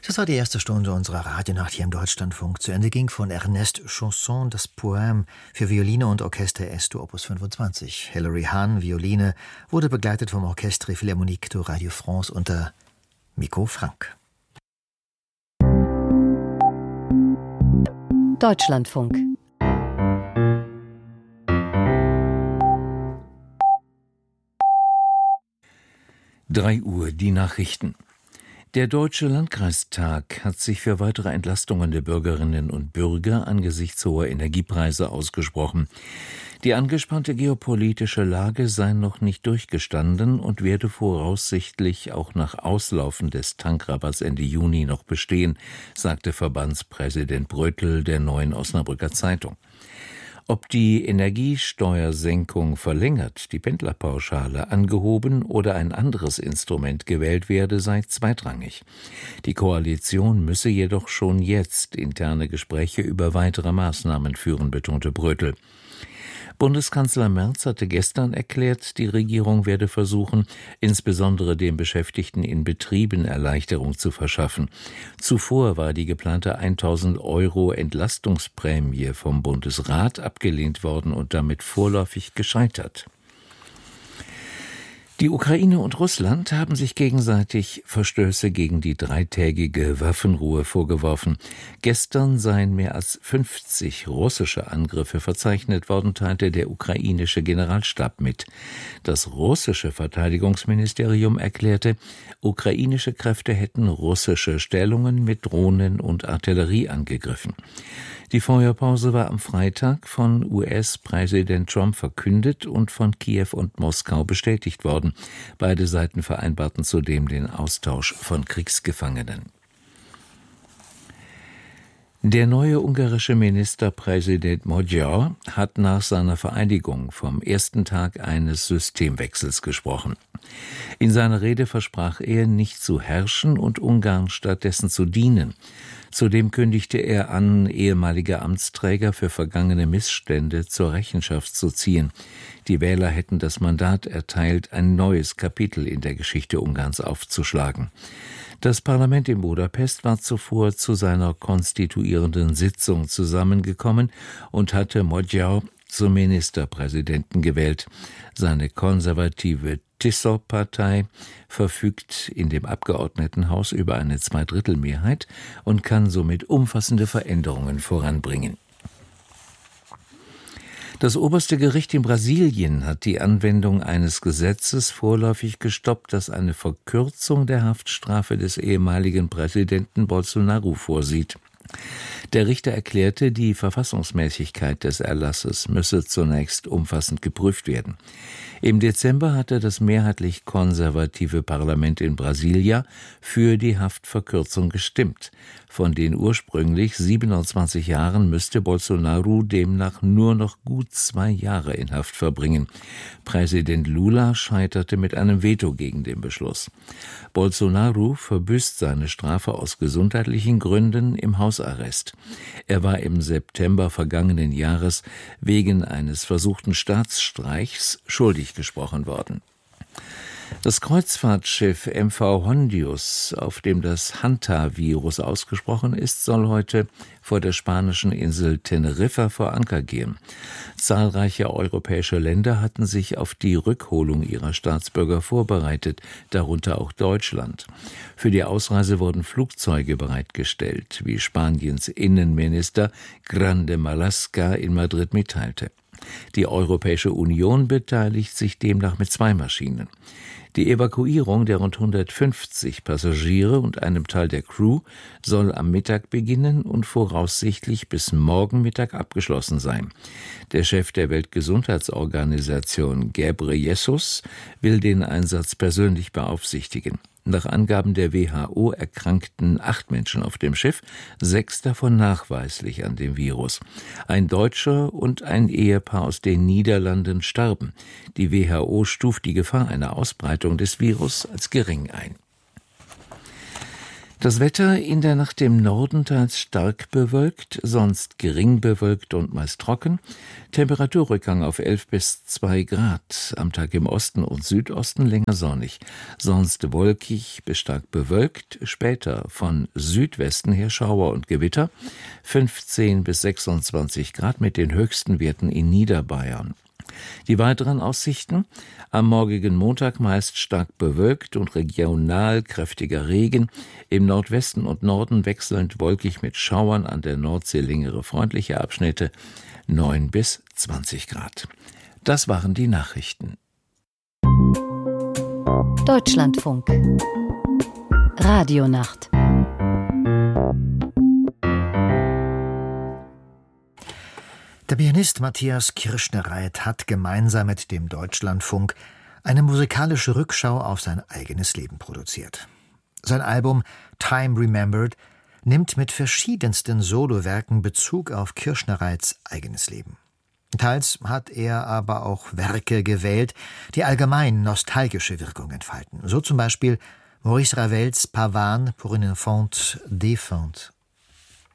Das war die erste Stunde unserer Radionacht hier im Deutschlandfunk. Zu Ende ging von Ernest Chausson das Poème für Violine und Orchester S-Dur Opus 25. Hilary Hahn, Violine, wurde begleitet vom Orchestre Philharmonique de Radio France unter Miko Frank. Deutschlandfunk. Drei Uhr, die Nachrichten. Der Deutsche Landkreistag hat sich für weitere Entlastungen der Bürgerinnen und Bürger angesichts hoher Energiepreise ausgesprochen. Die angespannte geopolitische Lage sei noch nicht durchgestanden und werde voraussichtlich auch nach Auslaufen des Tankrabatts Ende Juni noch bestehen, sagte Verbandspräsident Bröttl der Neuen Osnabrücker Zeitung. Ob die Energiesteuersenkung verlängert, die Pendlerpauschale angehoben oder ein anderes Instrument gewählt werde, sei zweitrangig. Die Koalition müsse jedoch schon jetzt interne Gespräche über weitere Maßnahmen führen, betonte Bröttl. Bundeskanzler Merz hatte gestern erklärt, die Regierung werde versuchen, insbesondere den Beschäftigten in Betrieben Erleichterung zu verschaffen. Zuvor war die geplante 1.000 € Entlastungsprämie vom Bundesrat abgelehnt worden und damit vorläufig gescheitert. Die Ukraine und Russland haben sich gegenseitig Verstöße gegen die dreitägige Waffenruhe vorgeworfen. Gestern seien mehr als 50 russische Angriffe verzeichnet worden, teilte der ukrainische Generalstab mit. Das russische Verteidigungsministerium erklärte, ukrainische Kräfte hätten russische Stellungen mit Drohnen und Artillerie angegriffen. Die Feuerpause war am Freitag von US-Präsident Trump verkündet und von Kiew und Moskau bestätigt worden. Beide Seiten vereinbarten zudem den Austausch von Kriegsgefangenen. Der neue ungarische Ministerpräsident Magyar hat nach seiner Vereidigung vom ersten Tag eines Systemwechsels gesprochen. In seiner Rede versprach er, nicht zu herrschen und Ungarn stattdessen zu dienen. Zudem kündigte er an, ehemalige Amtsträger für vergangene Missstände zur Rechenschaft zu ziehen. Die Wähler hätten das Mandat erteilt, ein neues Kapitel in der Geschichte Ungarns aufzuschlagen. Das Parlament in Budapest war zuvor zu seiner konstituierenden Sitzung zusammengekommen und hatte Magyar zum Ministerpräsidenten gewählt. Seine konservative TISZO-Partei verfügt in dem Abgeordnetenhaus über eine Zweidrittelmehrheit und kann somit umfassende Veränderungen voranbringen. Das oberste Gericht in Brasilien hat die Anwendung eines Gesetzes vorläufig gestoppt, das eine Verkürzung der Haftstrafe des ehemaligen Präsidenten Bolsonaro vorsieht. Der Richter erklärte, die Verfassungsmäßigkeit des Erlasses müsse zunächst umfassend geprüft werden. Im Dezember hatte das mehrheitlich konservative Parlament in Brasilia für die Haftverkürzung gestimmt. Von den ursprünglich 27 Jahren müsste Bolsonaro demnach nur noch gut 2 Jahre in Haft verbringen. Präsident Lula scheiterte mit einem Veto gegen den Beschluss. Bolsonaro verbüßt seine Strafe aus gesundheitlichen Gründen im Hausarrest. Er war im September vergangenen Jahres wegen eines versuchten Staatsstreichs schuldig gesprochen worden. Das Kreuzfahrtschiff MV Hondius, auf dem das Hanta-Virus ausgesprochen ist, soll heute vor der spanischen Insel Teneriffa vor Anker gehen. Zahlreiche europäische Länder hatten sich auf die Rückholung ihrer Staatsbürger vorbereitet, darunter auch Deutschland. Für die Ausreise wurden Flugzeuge bereitgestellt, wie Spaniens Innenminister Grande Marlaska in Madrid mitteilte. Die Europäische Union beteiligt sich demnach mit 2 Maschinen. Die Evakuierung der rund 150 Passagiere und einem Teil der Crew soll am Mittag beginnen und voraussichtlich bis morgen Mittag abgeschlossen sein. Der Chef der Weltgesundheitsorganisation Ghebreyesus will den Einsatz persönlich beaufsichtigen. Nach Angaben der WHO erkrankten 8 Menschen auf dem Schiff, 6 davon nachweislich an dem Virus. Ein Deutscher und ein Ehepaar aus den Niederlanden starben. Die WHO stuft die Gefahr einer Ausbreitung des Virus als gering ein. Das Wetter in der Nacht im Norden teils stark bewölkt, sonst gering bewölkt und meist trocken. Temperaturrückgang auf 11 bis 2 Grad. Am Tag im Osten und Südosten länger sonnig. Sonst wolkig bis stark bewölkt. Später von Südwesten her Schauer und Gewitter. 15 bis 26 Grad mit den höchsten Werten in Niederbayern. Die weiteren Aussichten: am morgigen Montag meist stark bewölkt und regional kräftiger Regen, im Nordwesten und Norden wechselnd wolkig mit Schauern, an der Nordsee längere freundliche Abschnitte, 9 bis 20 Grad. Das waren die Nachrichten. Deutschlandfunk Radionacht. Der Pianist Matthias Kirschnereit hat gemeinsam mit dem Deutschlandfunk eine musikalische Rückschau auf sein eigenes Leben produziert. Sein Album Time Remembered nimmt mit verschiedensten Solowerken Bezug auf Kirschnereits eigenes Leben. Teils hat er aber auch Werke gewählt, die allgemein nostalgische Wirkung entfalten. So zum Beispiel Maurice Ravels Pavane pour une enfant défunte